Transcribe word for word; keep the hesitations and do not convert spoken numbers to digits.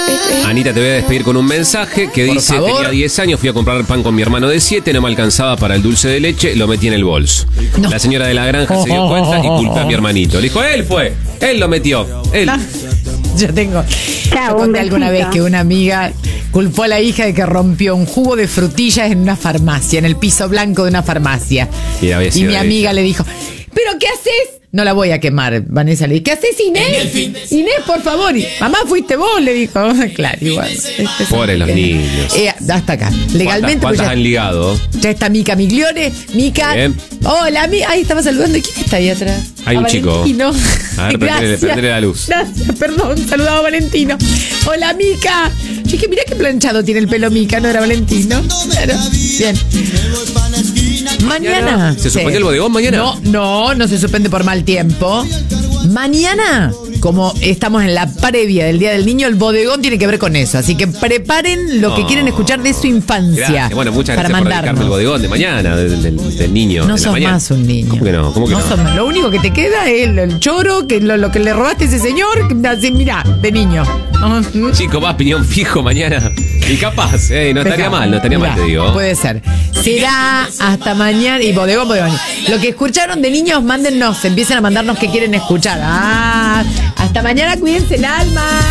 Anita, te voy a despedir con un mensaje que Por dice: favor. tenía diez años, fui a comprar pan con mi hermano de siete, no me alcanzaba para el dulce de leche, lo metí en el bolso. No. La señora de la granja se dio cuenta y culpé a mi hermanito. Le dijo: él fue, él lo metió, él. No. Yo tengo. Chao, Yo un conté alguna vez besito. que una amiga culpó a la hija de que rompió un jugo de frutillas en una farmacia, en el piso blanco de una farmacia. Y había Y sido mi amiga ella. le dijo: ¿pero qué haces? No la voy a quemar, Vanessa le dijo: ¿qué haces, Inés? Inés, por favor. Y, mamá, fuiste vos, le dijo. Claro, igual. Este es- Pobres los niños. Eh, hasta acá. Legalmente. ¿Cuántas, pues cuántas ya, han ligado? ya está Mica Migliore. Mica. Bien. Hola, mi. Ahí estaba saludando. ¿Y quién está ahí atrás? Hay A un chico. Valentino. A ver, prendele- Gracias. prendele la luz. Gracias, perdón. Saludaba a Valentino. Hola, Mica. Yo dije, mirá qué planchado tiene el pelo Mica, ¿no era Valentino? Claro. Bien. Mañana. ¿Se suspendió el bodegón mañana? No, no, no se suspende por mal tiempo. Mañana, como estamos en la previa del Día del Niño, el bodegón tiene que ver con eso. Así que preparen lo que Oh. quieren escuchar de su infancia. Gracias. Bueno, muchas para gracias por dedicarme mandarnos. el bodegón de mañana, del, del- del niño. No de la sos mañana. más un niño. ¿Cómo que no? ¿Cómo que no? sos más. Lo único que te queda es el, el choro, que lo, lo que le robaste a ese señor, que así, mirá, de niño. Chico, más piñón fijo mañana. Y capaz, eh, no estaría Dejá. mal, no estaría Mirá, mal, te digo. Puede ser. Será hasta mañana. Y bodegón, bodegón. Lo que escucharon de niños, mándennos, empiecen a mandarnos qué quieren escuchar. Ah, hasta mañana, cuídense el alma.